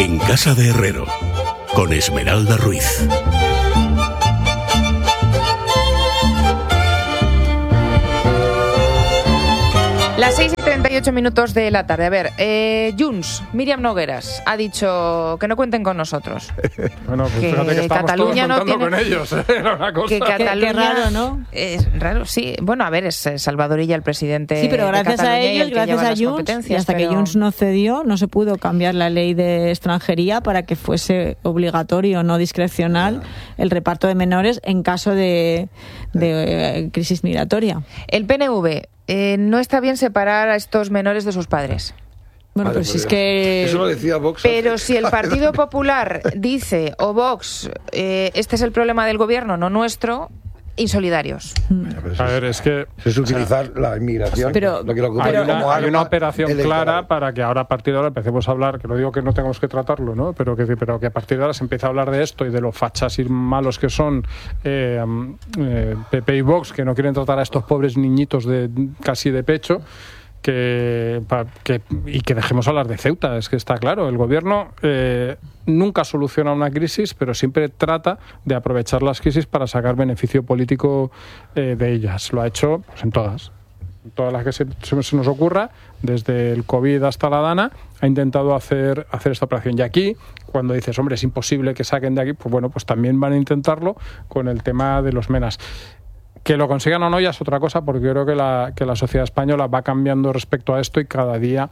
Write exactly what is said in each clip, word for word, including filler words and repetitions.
En Casa de Herrero, con Esmeralda Ruiz. Las seis y treinta y ocho minutos de la tarde. A ver, eh, Junts, Míriam Nogueras, ha dicho que no cuenten con nosotros. Bueno, pues que fíjate que estamos Cataluña todos no contando tiene... con ellos, ¿eh? Era una cosa. Que Cataluña... Qué raro, ¿no? Es raro, sí. Bueno, a ver, es Salvador Illa el presidente. Sí, pero gracias de a Cataluña y ellos, el que gracias lleva a las Junts, competencias, y hasta pero... que Junts no cedió, no se pudo cambiar la ley de extranjería para que fuese obligatorio, no discrecional, el reparto de menores en caso de, de eh, crisis migratoria. El P N V, eh, no está bien separar a estos menores de sus padres. Bueno, Madre pues por es Dios. que... Eso lo decía Vox. Pero hace- si el Partido Popular dice, o Vox, eh, este es el problema del gobierno, no nuestro, insolidarios. Mira, pero eso A es- ver, es que... Es utilizar la inmigración. Pero- lo que lo ocupa Hay Pero- una, como hay arma una operación electoral. clara para que ahora a partir de ahora empecemos a hablar, que no digo que no tengamos que tratarlo, ¿no? Pero que, pero que a partir de ahora se empiece a hablar de esto y de los fachas y malos que son eh, eh, P P y Vox, que no quieren tratar a estos pobres niñitos de casi de pecho. Que, pa, que, y que dejemos hablar de Ceuta, es que está claro, el gobierno eh, nunca soluciona una crisis, pero siempre trata de aprovechar las crisis para sacar beneficio político eh, de ellas. Lo ha hecho pues, en todas, en todas las que se, se, se nos ocurra, desde el COVID hasta la Dana, ha intentado hacer, hacer esta operación. Y aquí, cuando dices, hombre, es imposible que saquen de aquí, pues bueno, pues también van a intentarlo con el tema de los menas. Que lo consigan o no ya es otra cosa, porque yo creo que la, que la sociedad española va cambiando respecto a esto y cada día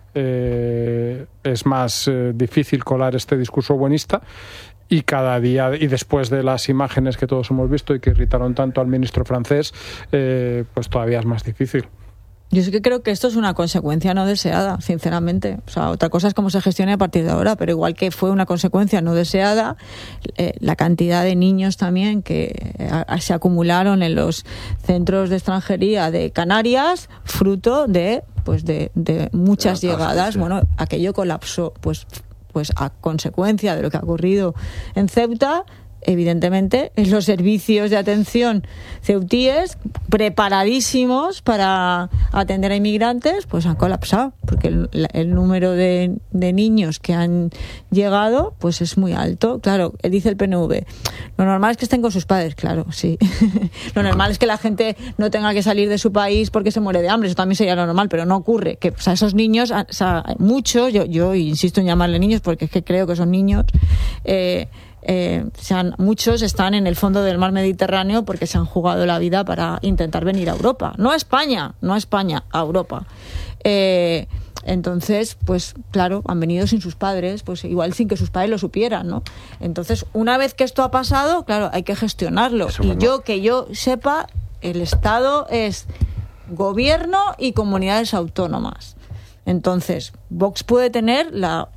eh, es más eh, difícil colar este discurso buenista y cada día, y después de las imágenes que todos hemos visto y que irritaron tanto al ministro francés, eh, pues todavía es más difícil. Yo sí que creo que esto es una consecuencia no deseada, sinceramente. O sea, otra cosa es cómo se gestione a partir de ahora, pero igual que fue una consecuencia no deseada, eh, la cantidad de niños también que a, se acumularon en los centros de extranjería de Canarias, fruto de pues de, de muchas Ah, llegadas. sí, sí. Bueno, aquello colapsó, pues, pues a consecuencia de lo que ha ocurrido en Ceuta. Evidentemente, en los servicios de atención ceutíes, preparadísimos para atender a inmigrantes, pues han colapsado, porque el, el número de, de niños que han llegado pues es muy alto. Claro, dice el P N V, lo normal es que estén con sus padres, claro, sí. Lo normal es que la gente no tenga que salir de su país porque se muere de hambre, eso también sería lo normal, pero no ocurre. Que o sea, esos niños, o sea, muchos, yo, yo insisto en llamarle niños porque es que creo que son niños, eh, Eh, sean, muchos están en el fondo del mar Mediterráneo porque se han jugado la vida para intentar venir a Europa, no a España, no a España, a Europa. Eh, entonces, pues claro, han venido sin sus padres, pues igual sin que sus padres lo supieran, ¿no? Entonces, una vez que esto ha pasado, claro, hay que gestionarlo. Eso y mismo. yo, que yo sepa, el Estado es gobierno y comunidades autónomas. Entonces, Vox puede tener la,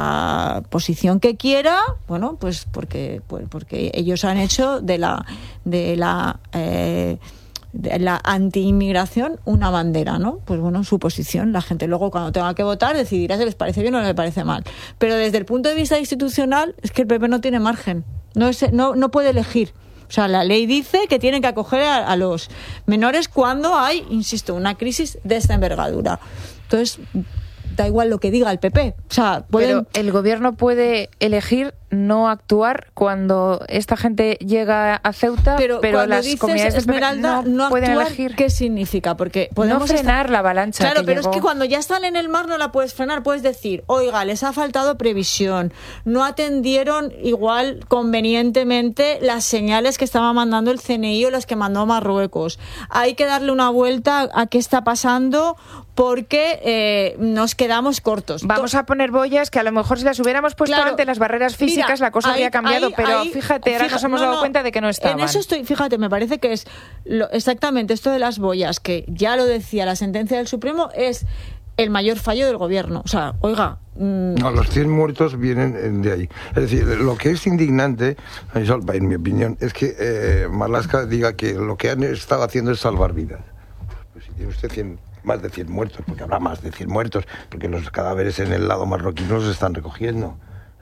la posición que quiera, bueno, pues porque, pues porque ellos han hecho de la de la eh, de la anti-inmigración una bandera, ¿no? Pues bueno, su posición. La gente luego cuando tenga que votar decidirá si les parece bien o les parece mal. Pero desde el punto de vista institucional es que el P P no tiene margen, no es, no, no puede elegir. O sea, la ley dice que tienen que acoger a, a los menores cuando hay, insisto, una crisis de esta envergadura. Entonces, da igual lo que diga el P P. O sea, pueden... Pero el gobierno puede elegir no actuar cuando esta gente llega a Ceuta, pero, pero, cuando las dices, comunidades del P P Esmeralda, no, no pueden actuar, elegir. ¿qué significa? Porque podemos No frenar estar... la avalancha. Claro, que pero llegó. es que cuando ya están en el mar no la puedes frenar. Puedes decir, oiga, les ha faltado previsión, no atendieron igual convenientemente las señales que estaba mandando el C N I o las que mandó Marruecos. Hay que darle una vuelta a qué está pasando porque eh, nos quedamos cortos. Vamos a poner boyas que a lo mejor si las hubiéramos puesto Claro. ante las barreras físicas, Mira, la cosa ahí- habría cambiado, ahí- pero ahí- fíjate, ahora fija- nos hemos no, dado no, cuenta de que no estaban. En eso estoy, fíjate, me parece que es lo, exactamente esto de las boyas, que ya lo decía la sentencia del Supremo, es el mayor fallo del gobierno. O sea, oiga... Mmm, No, los cien muertos vienen de ahí. Es decir, lo que es indignante, en mi opinión, es que eh, Marlaska diga que lo que han estado haciendo es salvar vidas. Pues si tiene usted cien, más de cien muertos, porque habrá más de cien muertos, porque los cadáveres en el lado marroquí no los están recogiendo.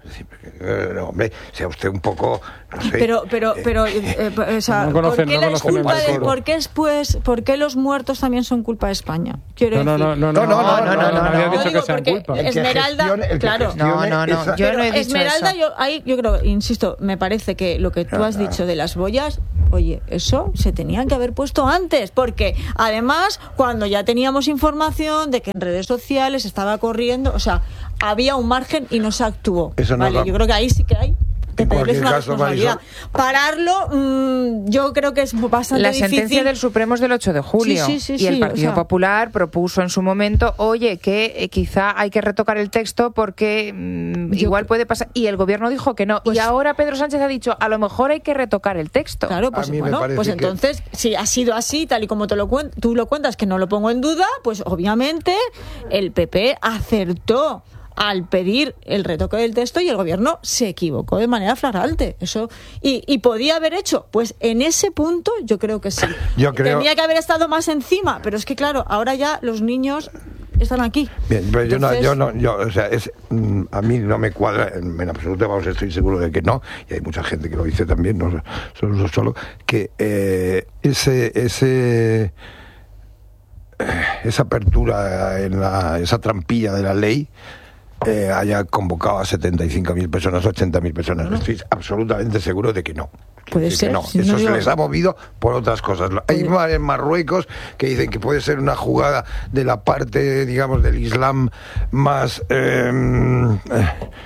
Sí, eh, hombre, sea usted un poco, no sé. Pero, pero, eh, pero, eh, o sea, No conocen- ¿por qué no la conocen culpa el de, foro. ¿por qué después, por qué los muertos también son culpa de España? Quiero No, no, decir. no, no, no, No, no, no, no, no, nadie ha no. dicho No que digo sean porque culpa. El que Esmeralda, gestione- el que claro. gestione No, no, no. esa- Yo no he Pero dicho Esmeralda, eso. yo ahí yo creo, insisto, me parece que lo que tú No, has no. dicho de las boyas, oye, eso se tenían que haber puesto antes, porque además cuando ya teníamos información de que en redes sociales estaba corriendo, o sea, había un margen y no se actuó. Eso no vale, lo- yo creo que ahí sí que hay que En pedirles cualquier una caso, responsabilidad. Marisol. Pararlo, mmm, yo creo que es bastante La difícil. sentencia del Supremo es del ocho de julio Sí, sí, sí, y el sí, Partido o sea- Popular propuso en su momento, oye, que eh, quizá hay que retocar el texto porque mm, Yo igual cre- puede pasar. Y el gobierno dijo que no. Pues- y ahora Pedro Sánchez ha dicho, a lo mejor hay que retocar el texto. Claro, pues A mí me bueno, parece pues que- entonces, si ha sido así, tal y como te lo cuen- tú lo cuentas, que no lo pongo en duda, pues obviamente el P P acertó al pedir el retoque del texto y el gobierno se equivocó de manera flagrante. Eso y, y podía haber hecho, pues en ese punto yo creo que sí. Yo creo- Tenía que haber estado más encima, pero es que claro, ahora ya los niños están aquí. Bien, pero yo no, Entonces- yo no, yo, o sea, es, mm, a mí no me cuadra en, en absoluto, vamos, estoy seguro de que no, y hay mucha gente que lo dice también, no solo, solo, solo que eh, ese, ese, eh, esa apertura en la, esa trampilla de la ley eh, haya convocado a setenta y cinco mil personas, ochenta mil personas. Estoy absolutamente seguro de que no. Puede Decir que ser, no. si Eso no se digo- les ha movido por otras cosas. Hay Puede- en Marruecos que dicen que puede ser una jugada de la parte, digamos, del Islam más eh, eh,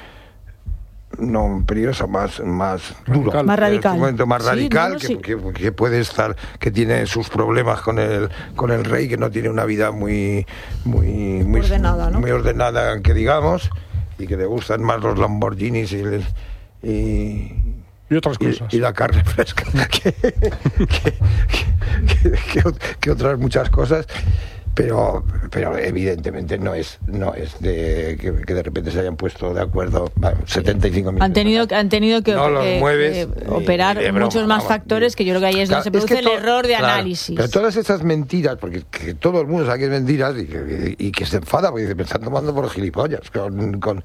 no peligrosa, más más duro, Radical. Más En radical. este momento más Sí, radical, no, no, que, sí. que- que puede estar, que tiene sus problemas con el con el rey, que no tiene una vida muy muy muy Ordenada, ¿no? muy ordenada, que digamos, y que le gustan más los Lamborghinis y el- y Y otras y, cosas. y la carne fresca que, que, que- que- que ot- que otras muchas cosas, pero pero evidentemente no es no es de que, que de repente se hayan puesto de acuerdo bueno, setenta y cinco mil Han tenido, han tenido que, No los que- mueves que ni- operar ni de broma, muchos más vamos, factores ni- que yo creo que ahí es donde Claro, se produce que el to- error de claro, análisis. pero todas esas mentiras, porque que todo el mundo sabe que es mentiras y que, y que se enfada porque dice, me están tomando por gilipollas con, con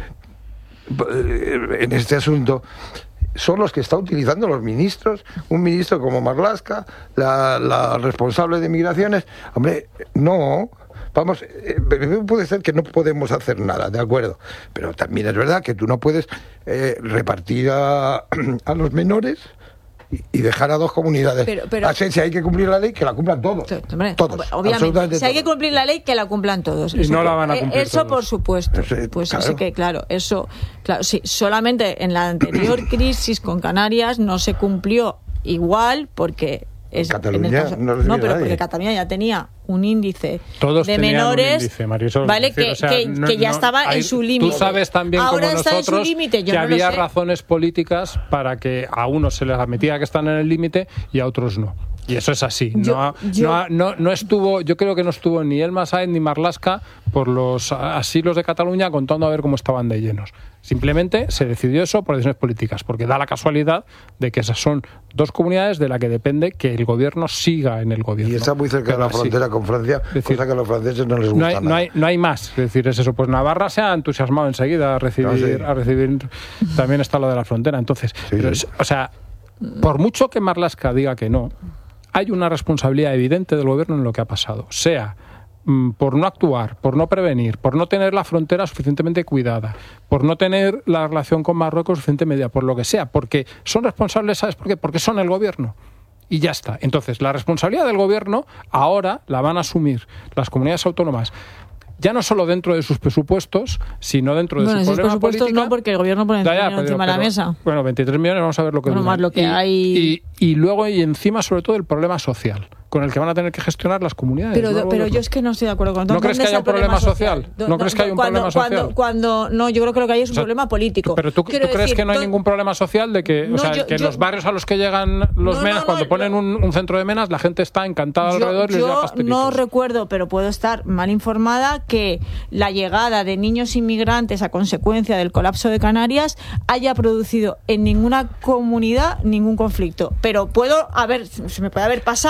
en este asunto, son los que está utilizando los ministros, un ministro como Marlaska, la, la responsable de migraciones. Hombre, no, vamos, eh, puede ser que no podemos hacer nada, de acuerdo, pero también es verdad que tú no puedes eh, repartir a, a los menores y, y dejar a dos comunidades. Pero- pero- Así, si hay que cumplir la ley, que la cumplan todos. Sí, hombre, todos, obviamente, absolutamente si hay que todos. cumplir la ley, que la cumplan todos. Y Eso no que- la van a eh, cumplir Eso todos. por supuesto. Sí, Pues claro. así que, claro, eso, claro, sí, solamente en la anterior crisis con Canarias no se cumplió igual porque es Cataluña en el caso- no recibió pero nadie. porque Cataluña ya tenía un índice Todos de tenían un menores, índice, Marisol, vale, es decir, que, o sea, que- no- que ya no- estaba hay- en su límite. Tú sabes también Ahora como está en nosotros su límite, yo que no lo había sé. razones políticas para que a unos se les admitía que están en el límite y a otros no. Y eso es así. Yo- no, ha- yo- no, ha- no, no estuvo, yo creo que no estuvo ni Elma Sáenz ni Marlaska por los asilos de Cataluña contando a ver cómo estaban de llenos. Simplemente se decidió eso por decisiones políticas, porque da la casualidad de que esas son dos comunidades de la que depende que el gobierno siga en el gobierno. Y está muy cerca de Pero la así. frontera con Francia, Es decir, cosa que a los franceses no les gusta No hay, nada. no, hay, no hay más, es decir, es eso. Pues Navarra se ha entusiasmado enseguida a recibir, Ah, sí. a recibir también está lo de la frontera. Entonces, pero sí. es- o sea, por mucho que Marlaska diga que no, hay una responsabilidad evidente del gobierno en lo que ha pasado. Sea mm, por no actuar, por no prevenir, por no tener la frontera suficientemente cuidada, por no tener la relación con Marruecos suficientemente medida, por lo que sea, porque son responsables, ¿sabes por qué? Porque son el gobierno. Y ya está. Entonces, la responsabilidad del gobierno ahora la van a asumir las comunidades autónomas, ya no solo dentro de sus presupuestos, sino dentro de Bueno, su esos problema presupuestos política. no, porque el gobierno pone Ya, ya, dinero pero- encima de la pero- mesa. Bueno, veintitrés millones, vamos a ver lo que Bueno, duran. más lo que y, hay- Y, y luego, y encima, sobre todo, el problema social, con el que van a tener que gestionar las comunidades. Pero, luego pero verlo. yo es que no estoy de acuerdo con ¿No crees ¿Dónde que haya está un el problema social? ¿Dó- ¿No dó- crees que haya un cuando- problema social? Cuando, cuando, no, yo creo que lo que hay es un O sea, problema político. Pero tú, Quiero ¿tú crees decir, que no hay dó- ningún problema social de que, o No, sea, yo- que en yo- los barrios a los que llegan los No, menas, no, cuando no, ponen yo- un, un centro de menas, la gente está encantada Yo, alrededor y les da yo pastelitos? no recuerdo, pero puedo estar mal informada, que la llegada de niños inmigrantes a consecuencia del colapso de Canarias haya producido en ninguna comunidad ningún conflicto. Pero puedo haber, se me puede haber pasado y no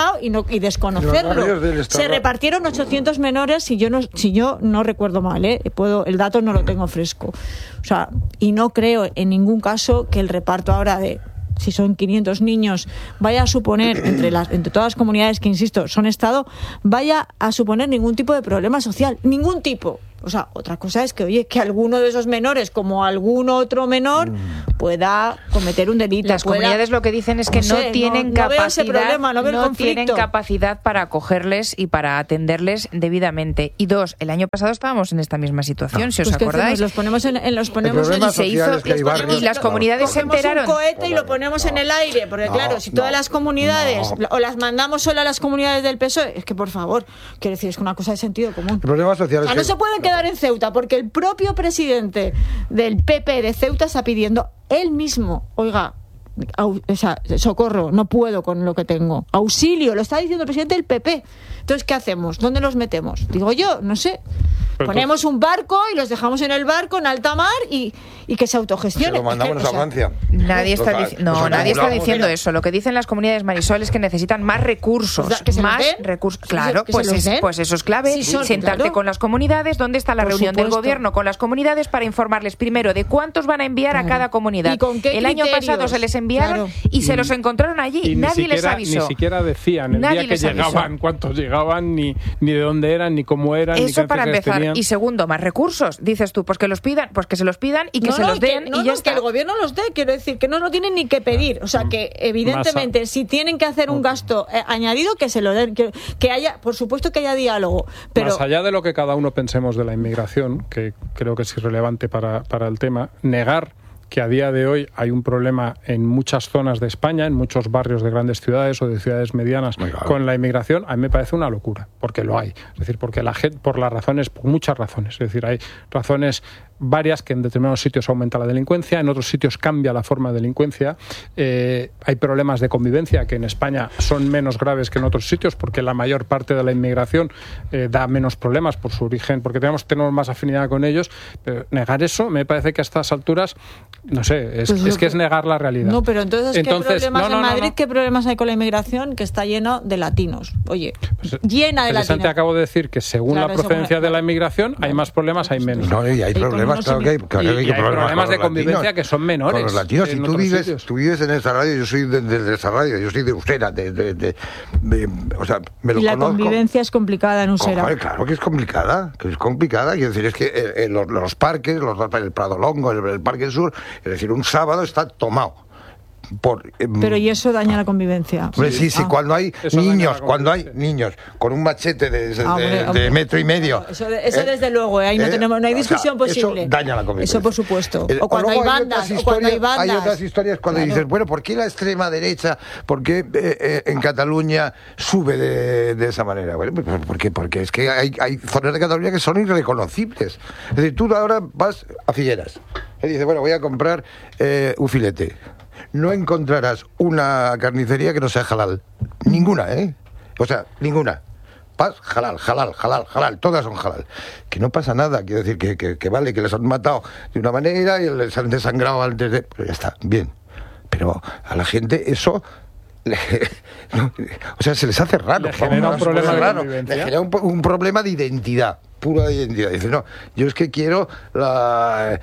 y desconocerlo. Se repartieron ochocientos menores, si yo no, si yo no recuerdo mal, ¿eh? Puedo, el dato no lo tengo fresco. O sea, y no creo en ningún caso que el reparto ahora de, si son quinientos niños, vaya a suponer, entre las entre todas las comunidades que, insisto, son Estado, vaya a suponer ningún tipo de problema social, ningún tipo. O sea, otra cosa es que, oye, que alguno de esos menores, como algún otro menor, pueda cometer un delito. Las pueda, comunidades lo que dicen es que no, no sé, tienen no, no capacidad, veo ese problema, no veo el conflicto. tienen capacidad para acogerles y para atenderles debidamente. Y dos, el año pasado estábamos en esta misma situación, no. si os pues acordáis. Los ponemos en, en los ponemos en, y se hizo es que hay barrios, y las comunidades se enteraron. Un cohete y lo ponemos no, en el aire, porque no, claro, si todas no, las comunidades no. o las mandamos solo a las comunidades del P S O E, es que por favor, quiero decir, es una cosa de sentido común. El problema social o sea, es no que... se pueden quedar en Ceuta, porque que el propio presidente del P P de Ceuta está pidiendo él mismo, oiga, au, o sea, socorro, no puedo con lo que tengo, auxilio, lo está diciendo el presidente del P P. Entonces, ¿qué hacemos? ¿Dónde los metemos? Digo yo, no sé. Pero ponemos un barco y los dejamos en el barco en alta mar y, y que se autogestione. Lo mandamos es que, a Francia. Nadie está, dic no, pues nadie está diciendo mira. eso. Lo que dicen las comunidades, Marisol, es que necesitan más recursos. O sea, que se más recursos. Claro, que pues, es, pues eso es clave. Sí, son, Sentarte claro. con las comunidades. ¿Dónde está la Por reunión supuesto. del gobierno con las comunidades para informarles primero de cuántos van a enviar claro. a cada comunidad? ¿Y con qué el año pasado se les enviaron claro. y se los encontraron allí. Y nadie siquiera, les avisó. Ni siquiera decían el nadie día que llegaban, avisó. cuántos llegaban, ni, ni de dónde eran, ni cómo eran. Eso ni para empezar. tenían. Y segundo, más recursos. Dices tú, pues que los pidan, pues que se los pidan y que no, se no, los den que, no, y ya no, está. Que el gobierno los dé, quiero decir, que no lo tienen ni que pedir. O sea, que evidentemente si tienen que hacer un gasto eh, añadido, que se lo den, que, que haya, por supuesto que haya diálogo. Pero más allá de lo que cada uno pensemos de la inmigración, que creo que es irrelevante para, para el tema, negar que a día de hoy hay un problema en muchas zonas de España, en muchos barrios de grandes ciudades o de ciudades medianas claro. con la inmigración, a mí me parece una locura, porque lo hay. Es decir, porque la gente, por las razones, por muchas razones. Es decir, hay razones varias, que en determinados sitios aumenta la delincuencia, en otros sitios cambia la forma de delincuencia. Eh, hay problemas de convivencia que en España son menos graves que en otros sitios, porque la mayor parte de la inmigración eh, da menos problemas por su origen, porque tenemos, tenemos más afinidad con ellos. Pero negar eso me parece que a estas alturas, no sé, es, pues es que, que es negar la realidad. No, pero entonces, entonces ¿qué problemas no, no, en Madrid? No, no. ¿Qué problemas hay con la inmigración? Que está lleno de latinos. Oye, pues, llena de latinos. Acabo de decir que según claro, la procedencia según... de la inmigración hay más problemas, hay menos. No, y hay problemas, claro que hay, claro y, hay, y hay problemas, problemas de convivencia latinos, que son menores. Con los latinos, si tú vives, tú vives en esa radio, yo soy de, de, de esa radio, yo soy de Usera, de, de, de, de, o sea, me lo y la conozco. Convivencia es complicada en Usera. Con, claro que es complicada, que es complicada, quiero decir, es que eh, eh, los, los parques, los, el Prado Longo, el, el Parque Sur, es decir, un sábado está tomado. Por, eh, pero y eso daña la convivencia. Hombre, sí, sí, ah. cuando hay eso niños, cuando hay niños con un machete de, de, ah, hombre, hombre. de metro y medio. Eso, eso eh, desde luego, ahí no eh, tenemos, no hay discusión o sea, posible. Eso daña la convivencia. Eso por supuesto. El, o cuando hay bandas, hay o cuando hay bandas. Hay otras historias cuando claro. dices, bueno, ¿por qué la extrema derecha, por qué eh, eh, en Cataluña sube de, de esa manera? Bueno, ¿por qué? Porque es que hay, hay zonas de Cataluña que son irreconocibles. Es decir, tú ahora vas a Figueras y dices, bueno, voy a comprar eh, un filete. No encontrarás una carnicería que no sea halal. Ninguna, ¿eh? O sea, ninguna. Paz, halal, halal, halal, halal. Todas son halal. Que no pasa nada. Quiero decir que, que, que vale, que les han matado de una manera y les han desangrado antes de... Pero ya está, bien. Pero a la gente eso... Le, no, o sea, se les hace raro. Le genera un problema de raro. Le genera un, un problema de identidad. Pura de identidad. Dice, no, yo es que quiero la...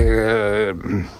Eh,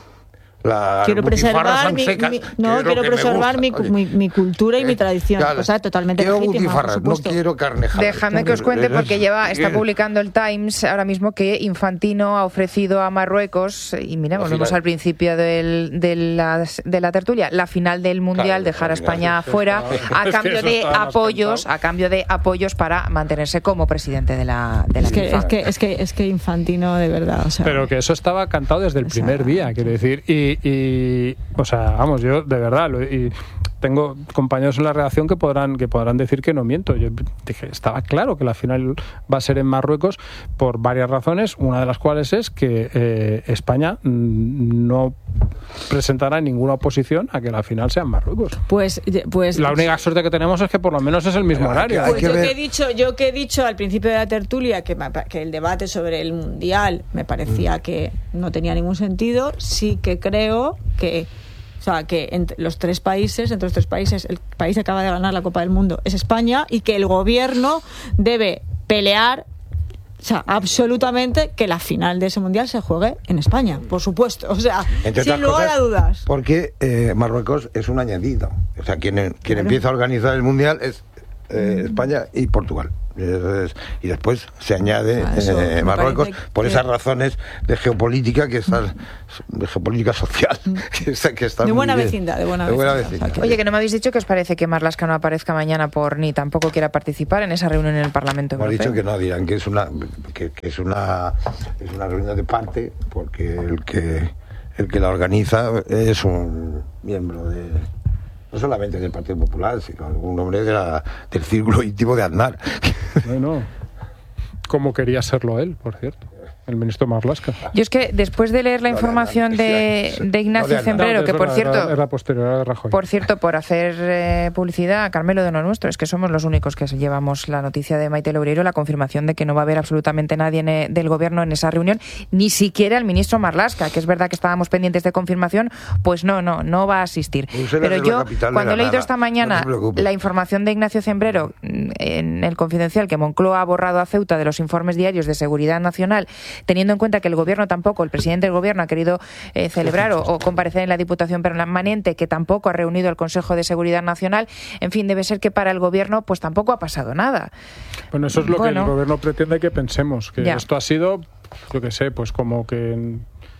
La quiero preservar mi, mi, no quiero preservar mi, mi, mi cultura y eh, mi tradición, ya, cosa totalmente legítima, no quiero carnejadas. Déjame que os cuente, porque lleva está publicando el Times ahora mismo que Infantino ha ofrecido a Marruecos, y mira, volvemos al principio del, de, la, de la tertulia, la final del Mundial, claro, dejar a España fuera a cambio de apoyos, a cambio de apoyos para mantenerse como presidente de la de la es que, es que es que es que Infantino de verdad, o sea, pero que eso estaba cantado desde el primer día, quiero decir, y Y, y, o sea, vamos, yo de verdad, lo, y tengo compañeros en la redacción que podrán que podrán decir que no miento. Yo dije, estaba claro que la final va a ser en Marruecos por varias razones, una de las cuales es que eh, España no presentará ninguna oposición a que la final sea en Marruecos. Pues, pues la única suerte que tenemos es que por lo menos es el mismo pero horario. Pues que yo, que he dicho, yo que he dicho al principio de la tertulia que, que el debate sobre el Mundial me parecía mm. que no tenía ningún sentido, sí que creo que O sea, que entre los tres países, entre los tres países, el país que acaba de ganar la Copa del Mundo es España y que el gobierno debe pelear, o sea, absolutamente que la final de ese mundial se juegue en España, por supuesto. O sea, entre sin lugar a dudas. Porque eh, Marruecos es un añadido. O sea, quien, quien claro. empieza a organizar el mundial es eh, España y Portugal. Y después se añade ah, eso, eh, Marruecos por que... esas razones de geopolítica que están, de geopolítica social que está, que está de buena vecindad, de buena, de buena vecindad. vecindad. Oye, que no me habéis dicho que os parece que Marlaska no aparezca mañana por ni tampoco quiera participar en esa reunión en el Parlamento Europeo. Hemos dicho que no, dirán que es una que, que es una es una reunión de parte porque el que el que la organiza es un miembro de no solamente del Partido Popular, sino un hombre de la, del círculo íntimo de Aznar. Bueno, como quería serlo él, por cierto, el ministro Marlaska. Yo es que después de leer la no, información de, de, de Ignacio no, de Zembrero, no, que por era, cierto, era posterior a Rajoy. Por cierto, por hacer eh, publicidad a Carmelo de lo nuestro, es que somos los únicos que llevamos la noticia de Maite Loureiro, la confirmación de que no va a haber absolutamente nadie en, del gobierno en esa reunión, ni siquiera el ministro Marlaska, que es verdad que estábamos pendientes de confirmación, pues no, no, no va a asistir. Pero yo, cuando he leído esta mañana no la información de Ignacio Zembrero en el Confidencial, que Moncloa ha borrado a Ceuta de los informes diarios de seguridad nacional, teniendo en cuenta que el gobierno tampoco, el presidente del gobierno ha querido eh, celebrar o, o comparecer en la Diputación Permanente, que tampoco ha reunido el Consejo de Seguridad Nacional, en fin, debe ser que para el gobierno pues tampoco ha pasado nada. Bueno, eso es lo bueno, que el gobierno pretende que pensemos, que ya. esto ha sido, yo qué sé, pues como que...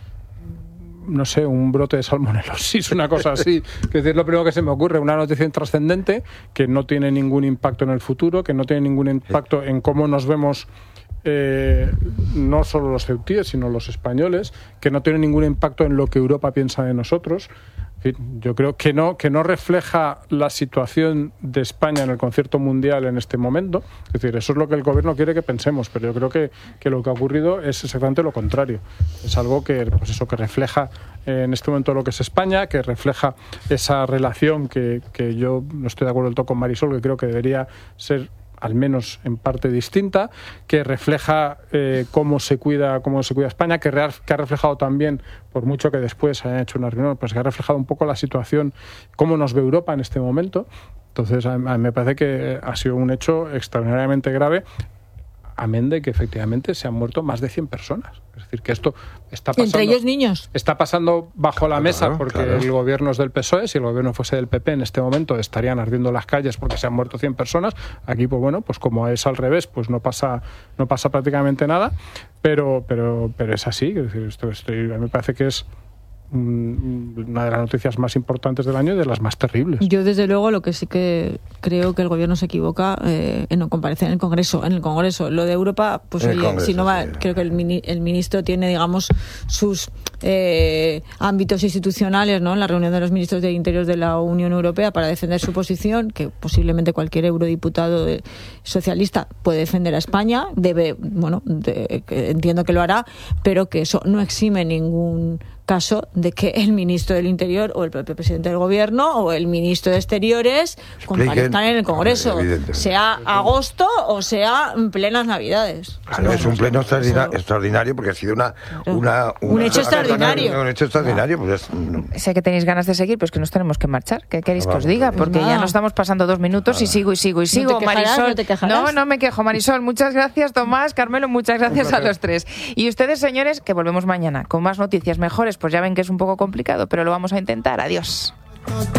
no sé, un brote de salmonelosis, una cosa así. Que es lo primero que se me ocurre, una noticia intrascendente que no tiene ningún impacto en el futuro, que no tiene ningún impacto en cómo nos vemos eh, no solo los ceutíes, sino los españoles, que no tiene ningún impacto en lo que Europa piensa de nosotros. En fin, yo creo que no, que no refleja la situación de España en el concierto mundial en este momento. Es decir, eso es lo que el gobierno quiere que pensemos, pero yo creo que, que lo que ha ocurrido es exactamente lo contrario. Es algo que, pues eso, que refleja eh, en este momento lo que es España, que refleja esa relación que, que yo no estoy de acuerdo del todo con Marisol, que creo que debería ser al menos en parte distinta, que refleja eh, cómo se cuida cómo se cuida España, que, real, que ha reflejado también, por mucho que después hayan hecho una reunión, pues que ha reflejado un poco la situación, cómo nos ve Europa en este momento. Entonces, a, a mí me parece que ha sido un hecho extraordinariamente grave, amén de que efectivamente se han muerto más de cien personas. Es decir, que esto está pasando... Entre ellos niños. Está pasando bajo la mesa claro, porque claro. el gobierno es del P S O E. Si el gobierno fuese del P P en este momento estarían ardiendo las calles porque se han muerto cien personas. Aquí, pues bueno, pues como es al revés, pues no pasa no pasa prácticamente nada. Pero pero pero es así. Es decir, esto, esto, a mí me parece que es una de las noticias más importantes del año y de las más terribles. Yo, desde luego, lo que sí que creo que el gobierno se equivoca eh, en no comparecer en el Congreso. En el Congreso, lo de Europa, pues oye, Congreso, si no va, sí. creo que el, mini, el ministro tiene, digamos, sus eh, ámbitos institucionales, ¿no? En la reunión de los ministros de Interior de la Unión Europea para defender su posición, que posiblemente cualquier eurodiputado de, socialista puede defender a España, debe, bueno, de, que entiendo que lo hará, pero que eso no exime ningún caso de que el ministro del Interior o el propio presidente del gobierno o el ministro de Exteriores comparezcan en el Congreso, sea agosto o sea en plenas Navidades. Claro, es un pleno extraordinario, extraordinario porque ha sido una, una, una un hecho extraordinario. Un hecho extraordinario. Pues es, no. Sé que tenéis ganas de seguir, pero es que nos tenemos que marchar. ¿Qué queréis que os diga? Porque ya nos estamos pasando dos minutos Nada. y sigo y sigo y sigo. ¿No te quejarás, Marisol, no te quejarás? no, no me quejo. Marisol, muchas gracias. Tomás, Carmelo, muchas gracias a los tres. Y ustedes, señores, que volvemos mañana con más noticias mejores. Pues ya ven que es un poco complicado, pero lo vamos a intentar. Adiós.